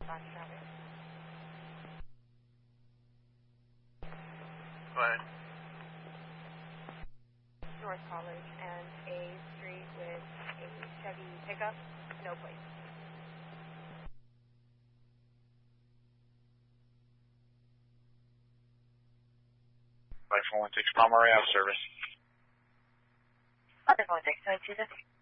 Fox traffic. Go ahead. North College and a street with a Chevy pickup, no place. 5416 Palmyra Ave service. 5416,